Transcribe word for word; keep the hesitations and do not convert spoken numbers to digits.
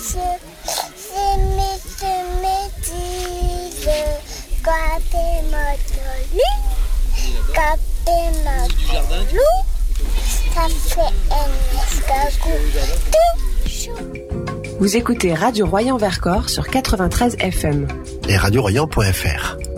monsieur, c'est monsieur médise. Quand t'es motolu, quand t'es motolu, ça fait un escargot tout chaud. Vous écoutez Radio Royan Vercors sur quatre-vingt-treize F M et radio royan point f r.